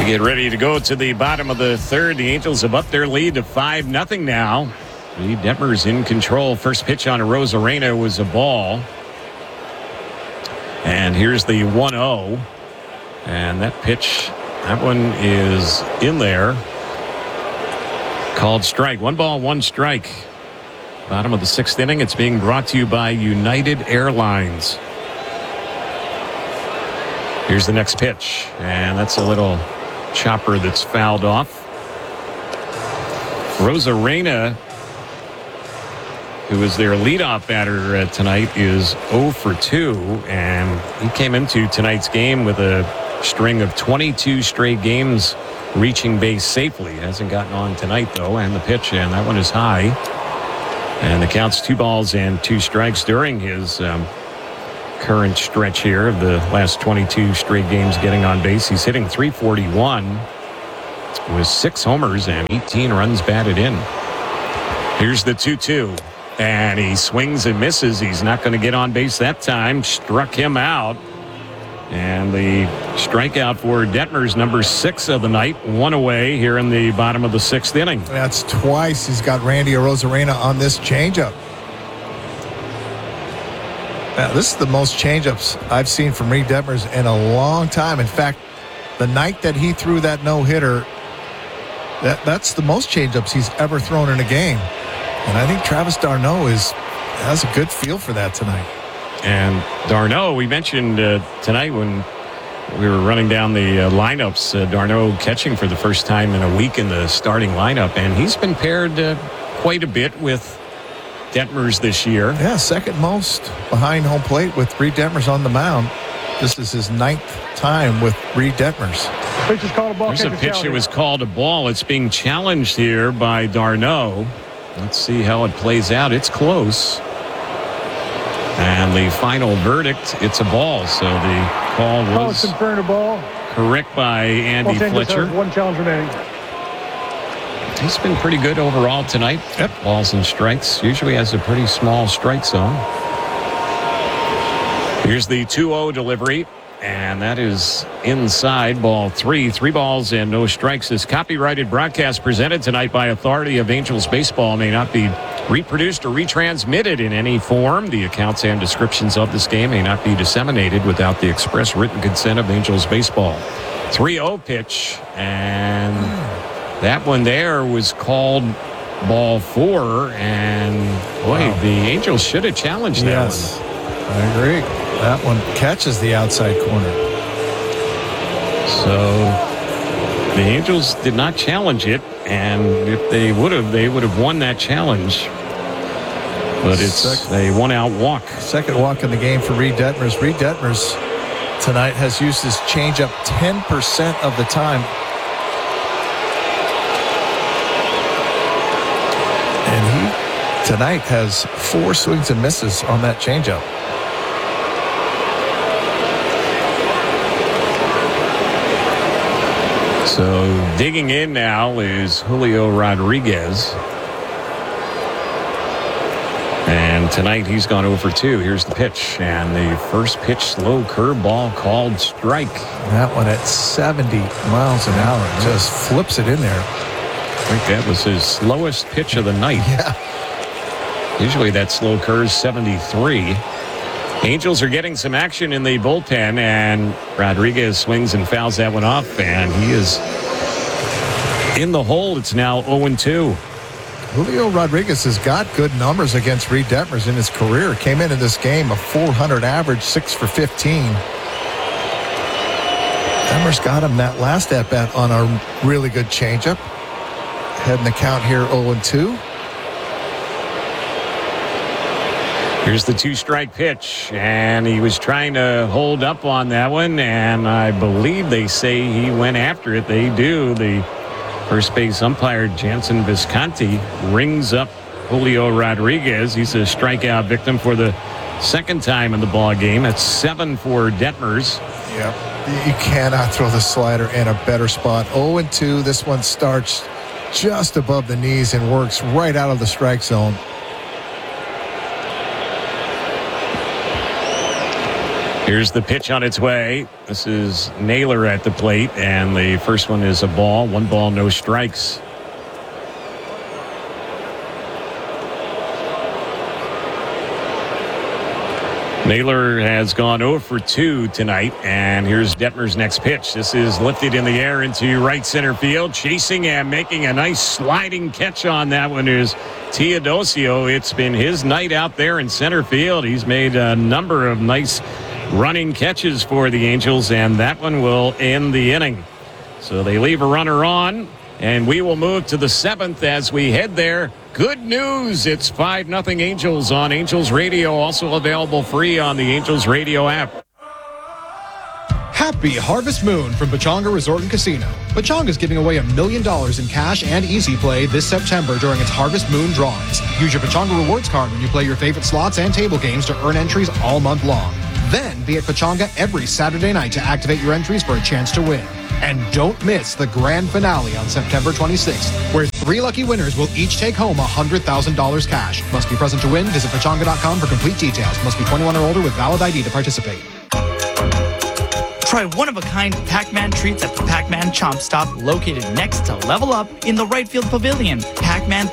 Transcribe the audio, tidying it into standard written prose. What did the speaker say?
Get ready to go to the bottom of the third. The Angels have upped their lead to 5-0 now. Reed Detmers in control. First pitch on Arozarena was a ball. And here's the 1-0. And that pitch, that one is in there. Called strike. 1 ball, 1 strike. Bottom of the 6th inning. It's being brought to you by United Airlines. Here's the next pitch. And that's a little chopper that's fouled off. Arozarena, who is their leadoff batter tonight, is 0 for 2. And he came into tonight's game with a string of 22 straight games reaching base safely. Hasn't gotten on tonight, though. And the pitch, and that one is high. And the count's 2 balls and 2 strikes during his current stretch here of the last 22 straight games getting on base. He's hitting .341 with 6 homers and 18 runs batted in. Here's the 2-2. And he swings and misses. He's not going to get on base that time. Struck him out. And the strikeout for Detmers, number 6 of the night. 1 away here in the bottom of the 6th inning. That's twice he's got Randy Arozarena on this changeup. Now, this is the most changeups I've seen from Reed Detmers in a long time. In fact, the night that he threw that no-hitter, that's the most changeups he's ever thrown in a game. And I think Travis d'Arnaud has a good feel for that tonight. And d'Arnaud, we mentioned tonight when we were running down the lineups, d'Arnaud catching for the first time in a week in the starting lineup. And he's been paired quite a bit with Detmers this year. Yeah, second most behind home plate with Reed Detmers on the mound. This is his 9th time with Reed Detmers. There's a pitch that was called a ball. It's being challenged here by d'Arnaud. Let's see how it plays out. It's close. And the final verdict, it's a ball. So the call was correct by Andy Fletcher. 1 challenge remaining. He's been pretty good overall tonight. Yep. Balls and strikes. Usually has a pretty small strike zone. Here's the 2-0 delivery. And that is inside, ball 3. 3 balls and no strikes. This copyrighted broadcast presented tonight by Authority of Angels Baseball may not be reproduced or retransmitted in any form. The accounts and descriptions of this game may not be disseminated without the express written consent of Angels Baseball. 3-0 pitch. And that one there was called ball 4. And, boy, the Angels should have challenged that one. I agree. That one catches the outside corner. So the Angels did not challenge it, and if they would have won that challenge. But it's a 1-out walk. Second walk in the game for Reed Detmers. Reed Detmers tonight has used his changeup 10% of the time. And he tonight has 4 swings and misses on that changeup. So digging in now is Julio Rodriguez. And tonight he's gone 0 for 2. Here's the pitch. And the first pitch, slow curveball called strike. That one at 70 miles an hour. Just flips it in there. I think that was his slowest pitch of the night. Yeah. Usually that slow curve's 73. Angels are getting some action in the bullpen, and Rodriguez swings and fouls that one off, and he is in the hole. It's now 0-2. Julio Rodriguez has got good numbers against Reed Detmers in his career. Came into this game a .400 average, 6 for 15. Detmers got him that last at-bat on a really good changeup. Heading the count here 0-2. Here's the 2-strike pitch, and he was trying to hold up on that one, and I believe they say he went after it. They do. The first base umpire, Jansen Visconti, rings up Julio Rodriguez. He's a strikeout victim for the second time in the ball game. That's 7 for Detmers. Yep. You cannot throw the slider in a better spot. 0-2. This one starts just above the knees and works right out of the strike zone. Here's the pitch on its way. This is Naylor at the plate, and the first one is a ball. 1 ball, no strikes. Naylor has gone 0 for 2 tonight, and here's Detmer's next pitch. This is lifted in the air into right center field. Chasing and making a nice sliding catch on that one is Teodosio. It's been his night out there in center field. He's made a number of nice running catches for the Angels, and that one will end the inning. So they leave a runner on, and we will move to the 7th as we head there. Good news, it's 5-0 Angels on Angels Radio, also available free on the Angels Radio app. Happy Harvest Moon from Pechanga Resort and Casino. Pechanga is giving away $1 million in cash and easy play this September during its Harvest Moon drawings. Use your Pechanga Rewards card when you play your favorite slots and table games to earn entries all month long. Then be at Pechanga every Saturday night to activate your entries for a chance to win. And don't miss the grand finale on September 26th, where 3 lucky winners will each take home $100,000 cash. Must be present to win. Visit Pechanga.com for complete details. Must be 21 or older with valid ID to participate. Try one-of-a-kind Pac-Man treats at the Pac-Man Chomp Stop located next to Level Up in the right field pavilion. Pac-Man